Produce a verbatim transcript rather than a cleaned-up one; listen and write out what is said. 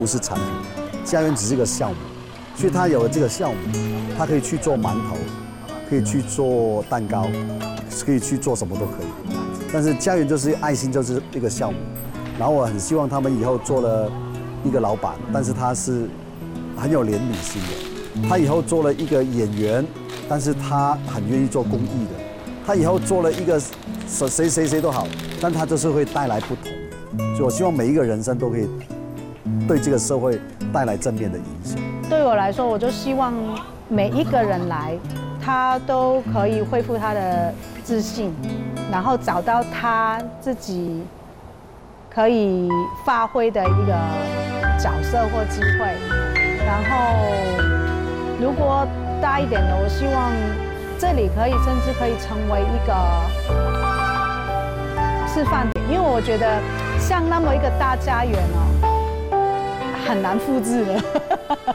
不是产品，家园只是一个项目，所以他有了这个项目，他可以去做馒头，可以去做蛋糕，可以去做什么都可以。但是家园就是爱心，就是一个项目。然后我很希望他们以后做了一个老板，但是他是很有怜悯心的。他以后做了一个演员，但是他很愿意做公益的。他以后做了一个谁谁谁都好，但他就是会带来不同。所以我希望每一个人生都可以对这个社会带来正面的影响。 对我来说，我就希望每一个人来，他都可以恢复他的自信，然后找到他自己可以发挥的一个角色或机会。然后，如果大一点的，我希望这里可以甚至可以成为一个示范点，因为我觉得像那么一个大家园哦，很难复制的。